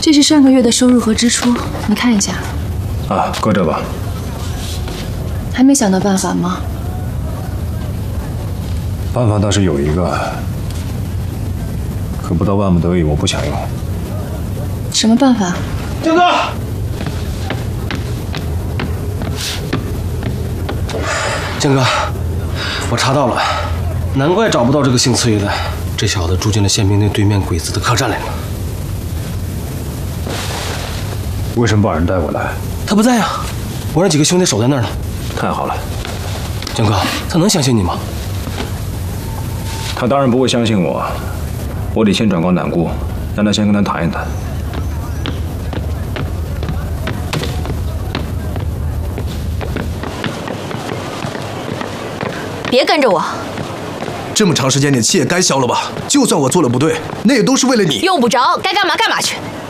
这是上个月的收入和支出，你看一下。 啊，搁这吧。 还没想到办法吗？ 办法倒是有一个，可不到万不得已，我不想用。 什么办法？ 江哥，江哥，我查到了，难怪找不到这个姓崔的，这小子住进了宪兵队对面鬼子的客栈里了。 为什么不把人带过来？ 他不在呀，我让几个兄弟守在那儿呢。 太好了， 江哥，他能相信你吗？ 他当然不会相信我，我得先转告南姑，让他先跟他谈一谈。 别跟着我， 这么长时间，你气也该消了吧？就算我做了不对，那也都是为了你。 用不着，该干嘛干嘛去。